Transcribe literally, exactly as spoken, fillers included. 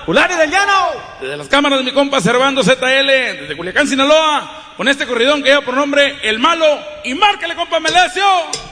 Pulares del Llano. Desde las cámaras de mi compa Servando Z L, desde Culiacán, Sinaloa, con este corridón que lleva por nombre El Malo. Y márcale, compa Melesio.